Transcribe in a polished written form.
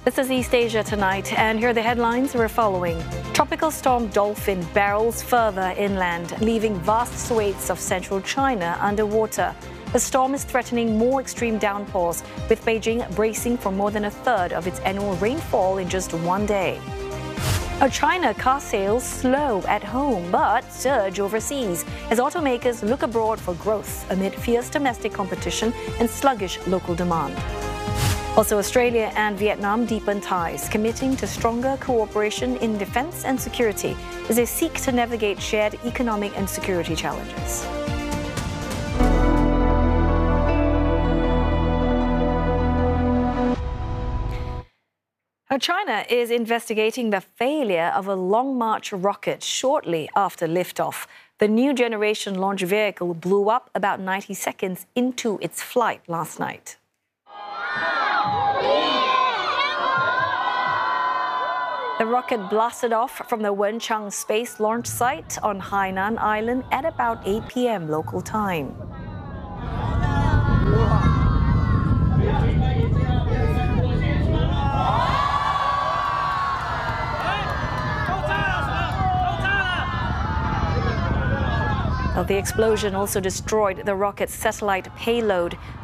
This is East Asia Tonight, and here are the headlines we're following. Tropical storm Dolphin barrels further inland, leaving vast swathes of central China underwater. The storm is threatening more extreme downpours, with Beijing bracing for more than a third of its annual rainfall in just one day. China car sales slow at home but surge overseas as automakers look abroad for growth amid fierce domestic competition and sluggish local demand. Also, Australia and Vietnam deepen ties, committing to stronger cooperation in defense and security as they seek to navigate shared economic and security challenges. China is investigating the failure of a Long March rocket shortly after liftoff. The new generation launch vehicle blew up about 90 seconds into its flight last night. The rocket blasted off from the Wenchang Space Launch Site on Hainan Island at about 8 p.m. local time. The explosion also destroyed the rocket's satellite payload.